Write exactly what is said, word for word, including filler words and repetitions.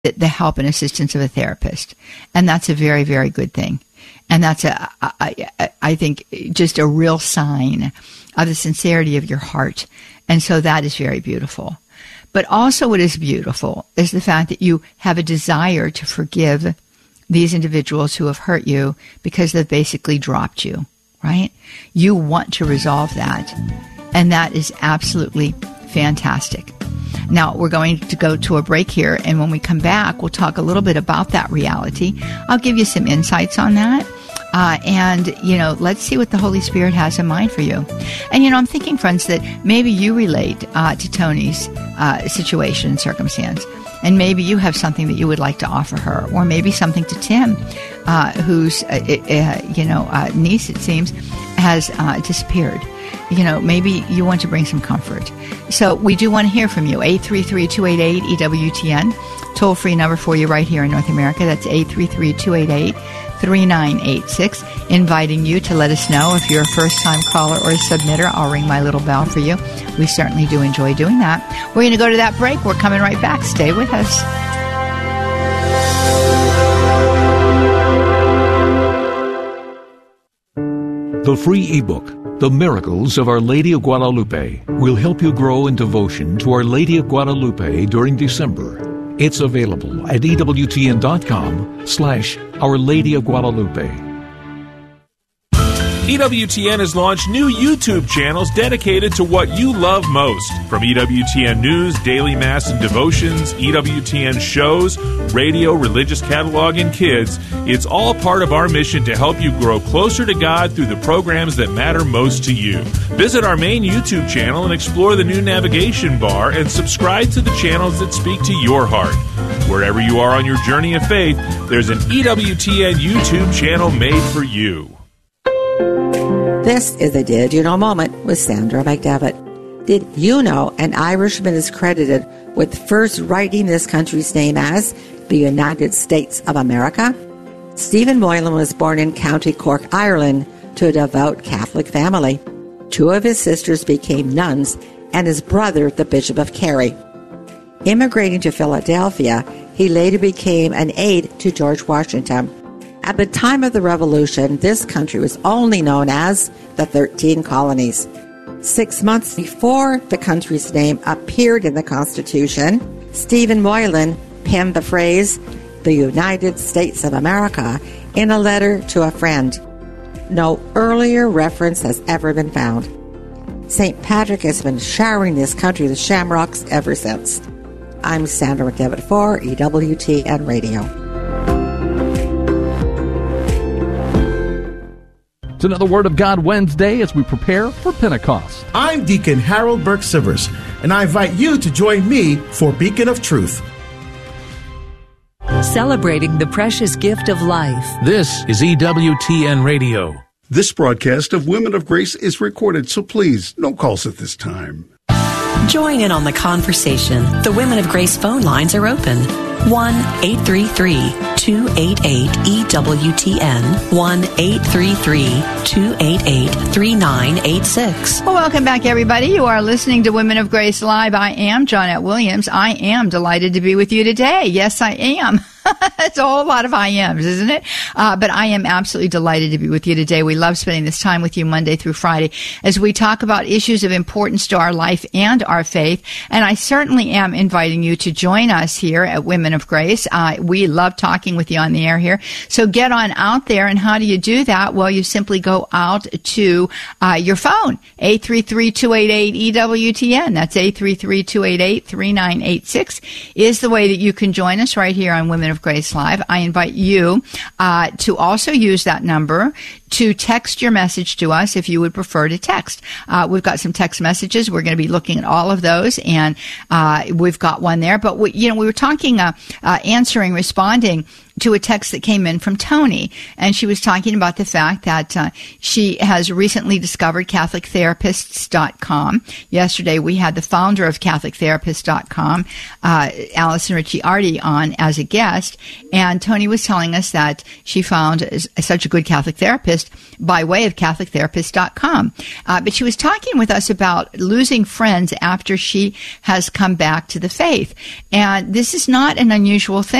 the, the help and assistance of a therapist. And that's a very, very good thing. And that's, a, I, I, I think, just a real sign of the sincerity of your heart. And so that is very beautiful. But also what is beautiful is the fact that you have a desire to forgive these individuals who have hurt you because they've basically dropped you, right? You want to resolve that. And that is absolutely fantastic. Now, we're going to go to a break here. And when we come back, we'll talk a little bit about that reality. I'll give you some insights on that. Uh, and, you know, let's see what the Holy Spirit has in mind for you. And, you know, I'm thinking, friends, that maybe you relate uh, to Tony's uh, situation and circumstance. And maybe you have something that you would like to offer her. Or maybe something to Tim, uh, whose, uh, uh, you know, uh, niece, it seems, has uh, disappeared. You know, maybe you want to bring some comfort. So we do want to hear from you. eight three three, two eight eight, E W T N. Toll-free number for you right here in North America. That's eight three three, two eight eight, three nine eight six. Inviting you to let us know if you're a first-time caller or a submitter. I'll ring my little bell for you. We certainly do enjoy doing that. We're going to go to that break. We're coming right back. Stay with us. The free ebook, The Miracles of Our Lady of Guadalupe, will help you grow in devotion to Our Lady of Guadalupe during December. It's available at EWTN.com slash Our Lady of Guadalupe. E W T N has launched new YouTube channels dedicated to what you love most. From E W T N News, Daily Mass and Devotions, E W T N shows, radio, religious catalog, and kids, it's all part of our mission to help you grow closer to God through the programs that matter most to you. Visit our main YouTube channel and explore the new navigation bar and subscribe to the channels that speak to your heart. Wherever you are on your journey of faith, there's an E W T N YouTube channel made for you. This is a Did You Know moment with Sandra McDevitt. Did you know an Irishman is credited with first writing this country's name as the United States of America? Stephen Moylan was born in County Cork, Ireland, to a devout Catholic family. Two of his sisters became nuns, and his brother the Bishop of Kerry. Immigrating to Philadelphia, he later became an aide to George Washington. At the time of the Revolution, this country was only known as the Thirteen Colonies. Six months before the country's name appeared in the Constitution, Stephen Moylan penned the phrase, the United States of America, in a letter to a friend. No earlier reference has ever been found. Saint Patrick has been showering this country with shamrocks ever since. I'm Sandra McDevitt for E W T N Radio. It's another Word of God Wednesday as we prepare for Pentecost. I'm Deacon Harold Burke-Sivers, and I invite you to join me for Beacon of Truth. Celebrating the precious gift of life. This is E W T N Radio. This broadcast of Women of Grace is recorded, so please, no calls at this time. Join in on the conversation. The Women of Grace phone lines are open. one eight three three, two eight eight, E W T N. one eight three three, two eight eight, three nine eight six. Well, welcome back, everybody. You are listening to Women of Grace Live. I am Johnette Williams. I am delighted to be with you today. Yes, I am. It's a whole lot of I ams, isn't it? Uh, but I am absolutely delighted to be with you today. We love spending this time with you Monday through Friday as we talk about issues of importance to our life and our faith. And I certainly am inviting you to join us here at Women of Grace. Uh, we love talking with you on the air here. So get on out there. And how do you do that? Well, you simply go out to uh, your phone, eight three three, two eight eight, E W T N. That's eight three three, two eight eight, three nine eight six is the way that you can join us right here on Women of Grace Live. I invite you uh, to also use that number to text your message to us if you would prefer to text. Uh, we've got some text messages. We're going to be looking at all of those, and uh, we've got one there. But, we, you know, we were talking, uh, uh, answering, responding to a text that came in from Tony, and she was talking about the fact that uh, she has recently discovered Catholic Therapists dot com. Yesterday, we had the founder of Catholic Therapist dot com, uh, Allison Ricciardi, on as a guest, and Tony was telling us that she found such a good Catholic therapist by way of Catholic Therapist dot com. Uh, but she was talking with us about losing friends after she has come back to the faith, and this is not an unusual thing.